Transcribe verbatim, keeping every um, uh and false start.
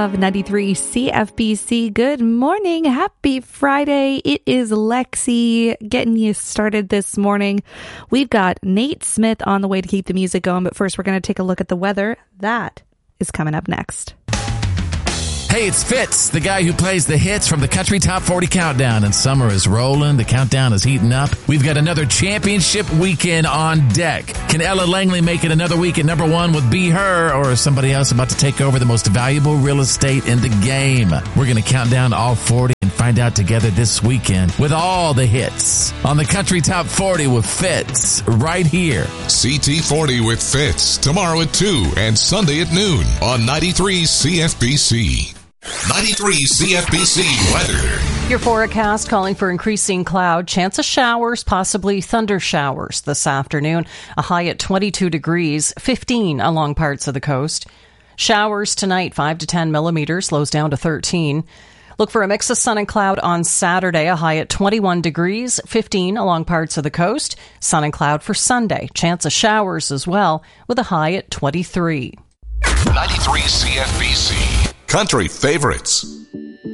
Of ninety-three C F B C. Good morning. Happy Friday. It is Lexi getting you started this morning. We've got Nate Smith on the way to keep the music going, but first we're going to take a look at the weather. That is coming up next. Hey, it's Fitz, the guy who plays the hits from the Country Top forty Countdown, and summer is rolling. The countdown is heating up. We've got another championship weekend on deck. Can Ella Langley make it another week at number one with Be Her, or is somebody else about to take over the most valuable real estate in the game? We're going to count down all forty and find out together this weekend with all the hits on the Country Top forty with Fitz right here. C T forty with Fitz tomorrow at two and Sunday at noon on ninety-three C F B C. ninety-three C F B C weather. Your forecast calling for increasing cloud, chance of showers, possibly thunder showers this afternoon. A high at twenty-two degrees, fifteen along parts of the coast. Showers tonight, five to ten millimeters, lows down to thirteen. Look for a mix of sun and cloud on Saturday, a high at twenty-one degrees, fifteen along parts of the coast. Sun and cloud for Sunday, chance of showers as well, with a high at twenty-three. ninety-three C F B C. Country favorites.